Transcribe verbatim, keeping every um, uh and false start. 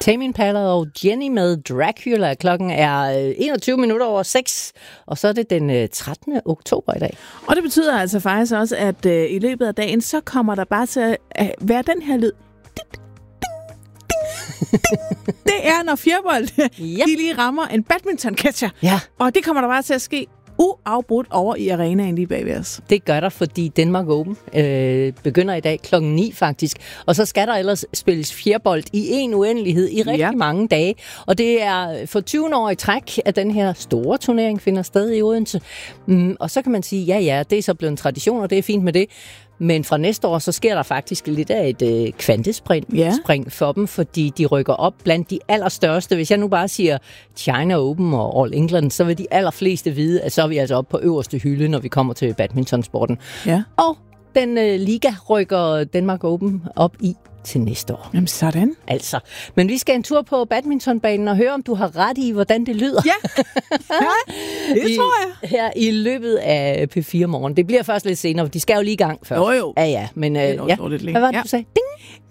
Tame Impala og Jenny med Dracula. Klokken er enogtyve minutter over seks, og så er det den trettende oktober i dag. Og det betyder altså faktisk også, at øh, i løbet af dagen, så kommer der bare til at være den her lyd. Det er, når fjerbold ja. de lige rammer en badminton-catcher. Ja. Og det kommer der bare til at ske uafbrudt over i arenaen lige bagved os. Det gør der, fordi Denmark Open øh, begynder i dag klokken ni faktisk. Og så skal der ellers spilles fjerbold i en uendelighed i rigtig ja. mange dage. Og det er for tyvende år i træk, at den her store turnering finder sted i Odense. Mm, og så kan man sige, ja ja, det er så blevet en tradition, og det er fint med det. Men fra næste år, så sker der faktisk lidt af et øh, kvantespring ja. spring for dem, fordi de rykker op blandt de allerstørste. Hvis jeg nu bare siger China Open og All England, så vil de allerfleste vide, at så er vi altså oppe på øverste hylde, når vi kommer til badmintonsporten. Ja. Og den øh, liga rykker Denmark Open op i til næste år. Jamen sådan. Altså. Men vi skal en tur på badmintonbanen og høre, om du har ret i, hvordan det lyder. Ja, ja det I, tror jeg. Her i løbet af P fire morgen. Det bliver først lidt senere, for de skal jo lige i gang først. Jo jo. Ja, ja. Men øh, ja. Hvad var det, ja. du sagde? Ding!